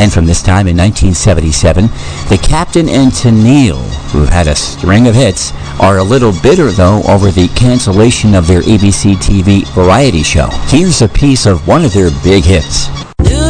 And from this time in 1977, the Captain and Tennille, who had a string of hits, are a little bitter, though, over the cancellation of their ABC TV variety show. Here's a piece of one of their big hits.